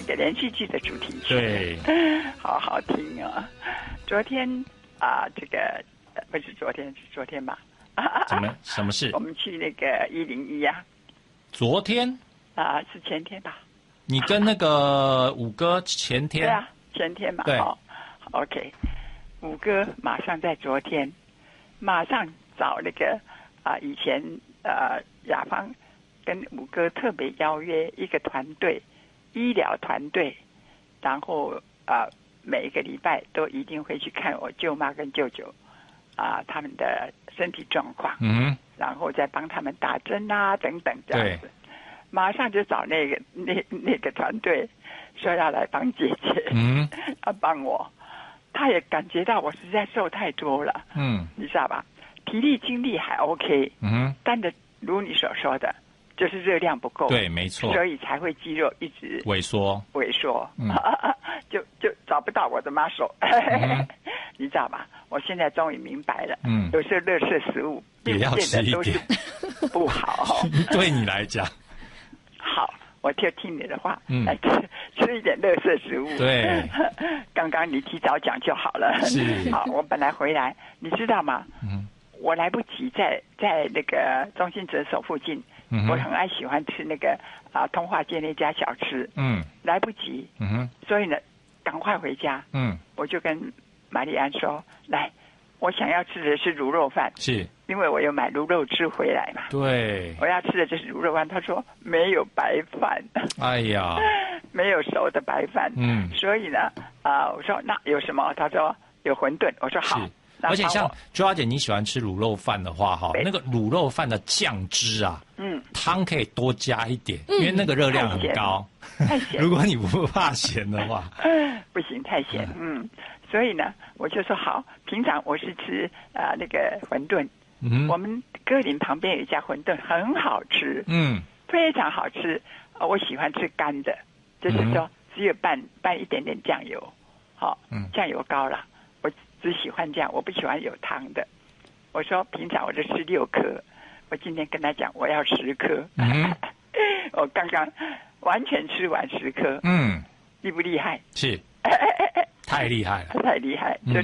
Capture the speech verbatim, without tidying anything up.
个连续剧的主题曲。 对， 好好听啊！昨天啊、呃，这个、呃、不是昨天，是昨天吧？ 怎么什么事？ 我们去那个一零一啊。 昨天啊、呃，是前天吧？ 你跟那个五哥前天？ 对啊，前天嘛。 对。 哦 OK， 五哥马上在昨天，马上找那个啊、呃，以前呃雅芳跟五哥特别邀约一个团队，医疗团队，然后啊、呃、每一个礼拜都一定会去看我舅妈跟舅舅啊、呃、他们的身体状况， 嗯， 然后再帮他们打针啊等等这样子。马上就找那个那那个团队说要来帮姐姐， 嗯， 要帮我。他也感觉到我实在瘦太多了， 嗯， 你知道吧？体力精力还 OK， 嗯， 但的如你所说的，就是热量不够， 对，没错， 所以才会肌肉一直萎缩， 萎缩， 嗯、 就就找不到我的 muscle，、嗯、你知道吧？我现在终于明白了， 嗯， 有时候垃圾食物也要吃一点， 不好， 对你来讲， 好。我就听你的话， 嗯， 来吃吃一点垃圾食物。 对， 刚刚你提早讲就好了。 是， 好，我本来回来，你知道吗？ 嗯， 我来不及在在那个中心诊所附近， 嗯， 我很爱喜欢吃那个啊通化街那家小吃， 嗯， 来不及， 嗯哼， 所以呢，赶快回家， 嗯， 我就跟玛丽安说，来，我想要吃的是卤肉饭， 是。 因为我有买卤肉汁回来嘛， 对， 我要吃的就是卤肉饭。他说没有白饭， 哎呀， 没有熟的白饭， 嗯， 所以呢，啊、呃，我说那有什么？他说有馄饨，我说好。 而且像朱小姐你喜欢吃卤肉饭的话，哈，那个卤肉饭的酱汁啊， 嗯， 汤可以多加一点，嗯、因为那个热量很高。 太咸， 如果你不怕咸的话， 不行，太咸，嗯，所以呢，我就说好。平常我是吃啊、呃、那个馄饨。 嗯， 我们歌林旁边有一家馄饨很好吃， 嗯， 非常好吃。呃、我喜欢吃干的，就是说只有拌拌一点点酱油，好、哦，嗯，酱油膏啦，我只喜欢这样，我不喜欢有汤的。我说平常我就吃六颗，我今天跟他讲我要十颗，嗯，我刚刚完全吃完十颗， 嗯， 厉不厉害？ 是，太厉害了， 太厉害。